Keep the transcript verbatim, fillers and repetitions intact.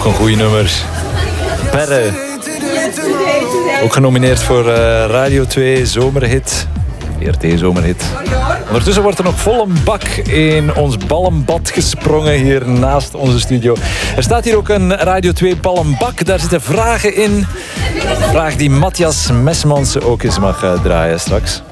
Ook een goeie nummer. Perre. Ook genomineerd voor uh, Radio twee Zomerhit. V R T Zomerhit. Ondertussen wordt er nog vol een bak in ons ballenbad gesprongen hier naast onze studio. Er staat hier ook een Radio twee ballenbak. Daar zitten vragen in. Vraag die Matthias Mesmans ook eens mag uh, draaien straks.